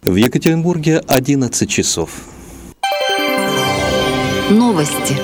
В Екатеринбурге 11 часов. Новости.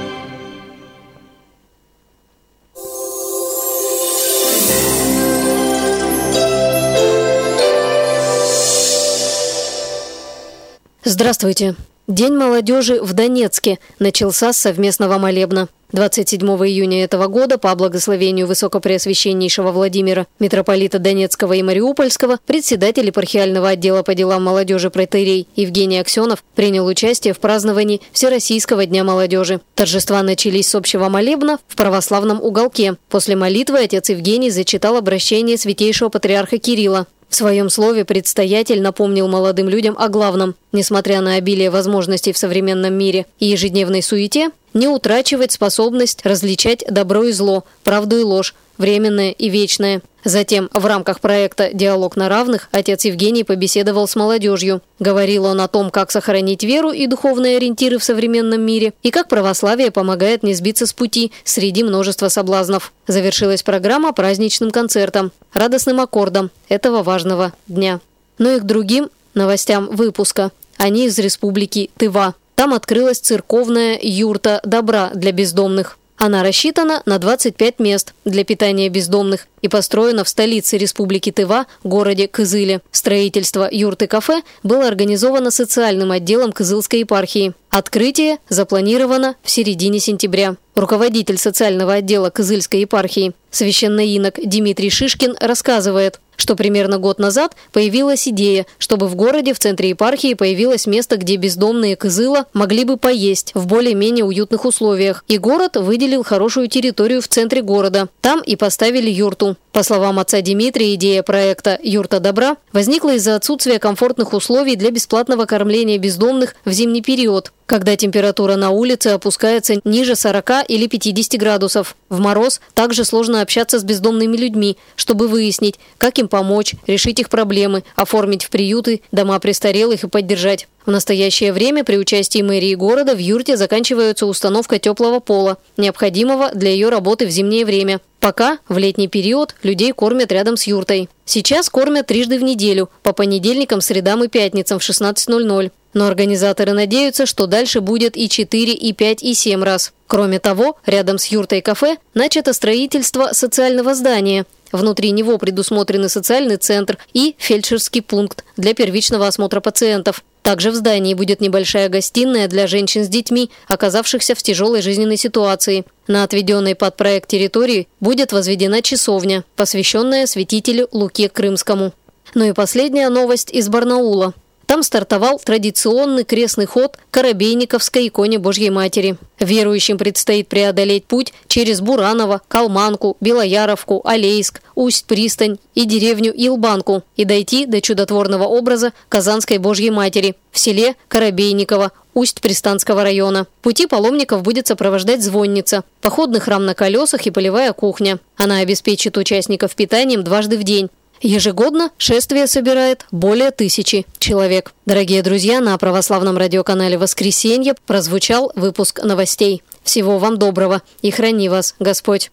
Здравствуйте. День молодежи в Донецке начался с совместного молебна. 27 июня этого года по благословению Высокопреосвященнейшего Владимира, митрополита Донецкого и Мариупольского, председатель епархиального отдела по делам молодежи протоиерей Евгений Аксенов принял участие в праздновании Всероссийского дня молодежи. Торжества начались с общего молебна в православном уголке. После молитвы отец Евгений зачитал обращение святейшего патриарха Кирилла. В своем слове предстоятель напомнил молодым людям о главном. Несмотря на обилие возможностей в современном мире и ежедневной суете, не утрачивать способность различать добро и зло, правду и ложь, временное и вечное. Затем, в рамках проекта «Диалог на равных» отец Евгений побеседовал с молодежью. Говорил он о том, как сохранить веру и духовные ориентиры в современном мире, и как православие помогает не сбиться с пути среди множества соблазнов. Завершилась программа праздничным концертом, радостным аккордом этого важного дня. Но и к другим новостям выпуска. Они из республики Тыва. Там открылась церковная юрта добра для бездомных. Она рассчитана на 25 мест для питания бездомных и построена в столице Республики Тыва, городе Кызыле. Строительство юрты-кафе было организовано социальным отделом Кызылской епархии. Открытие запланировано в середине сентября. Руководитель социального отдела Кызыльской епархии, священноинок Дмитрий Шишкин, рассказывает, что примерно год назад появилась идея, чтобы в городе в центре епархии появилось место, где бездомные Кызыла могли бы поесть в более-менее уютных условиях. И город выделил хорошую территорию в центре города. Там и поставили юрту. По словам отца Дмитрия, идея проекта «Юрта добра» возникла из-за отсутствия комфортных условий для бесплатного кормления бездомных в зимний период, когда температура на улице опускается ниже 40 или 50 градусов. В мороз также сложно общаться с бездомными людьми, чтобы выяснить, как им помочь, решить их проблемы, оформить в приюты, дома престарелых и поддержать. В настоящее время при участии мэрии города в юрте заканчивается установка теплого пола, необходимого для ее работы в зимнее время. Пока в летний период людей кормят рядом с юртой. Сейчас кормят трижды в неделю, по понедельникам, средам и пятницам в 16:00. Но организаторы надеются, что дальше будет и 4, и 5, и 7 раз. Кроме того, рядом с юртой кафе начато строительство социального здания. Внутри него предусмотрены социальный центр и фельдшерский пункт для первичного осмотра пациентов. Также в здании будет небольшая гостиная для женщин с детьми, оказавшихся в тяжелой жизненной ситуации. На отведенной под проект территории будет возведена часовня, посвященная святителю Луке Крымскому. Ну и последняя новость из Барнаула. Там стартовал традиционный крестный ход к Коробейниковской иконе Божьей Матери. Верующим предстоит преодолеть путь через Бураново, Калманку, Белояровку, Алейск, Усть-Пристань и деревню Илбанку и дойти до чудотворного образа Казанской Божьей Матери в селе Коробейниково Усть-Пристанского района. Пути паломников будет сопровождать звонница, походный храм на колесах и полевая кухня. Она обеспечит участников питанием дважды в день. Ежегодно шествие собирает более 1000 человек. Дорогие друзья, на православном радиоканале «Воскресенье» прозвучал выпуск новостей. Всего вам доброго и храни вас Господь.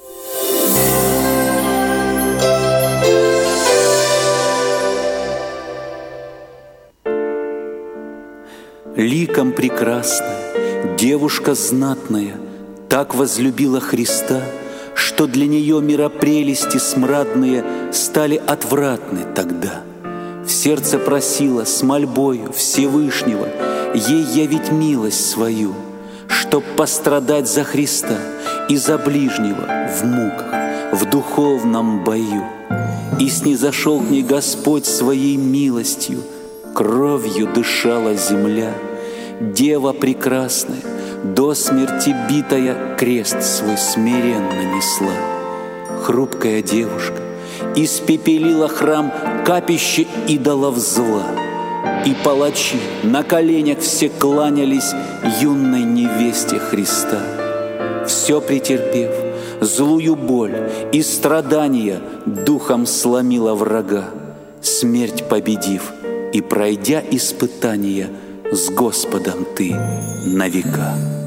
Ликом прекрасная, девушка знатная, так возлюбила Христа, что для нее миропрелести смрадные стали отвратны тогда. В сердце просила с мольбою Всевышнего ей явить милость свою, чтоб пострадать за Христа и за ближнего в муках, в духовном бою. И снизошел к ней Господь своей милостью, кровью дышала земля. Дева прекрасная, до смерти битая, крест свой смиренно несла. Хрупкая девушка испепелила храм, капище идолов зла. И палачи на коленях все кланялись юной невесте Христа. Все претерпев, злую боль и страдания, духом сломила врага, смерть победив и пройдя испытания, с Господом ты на века.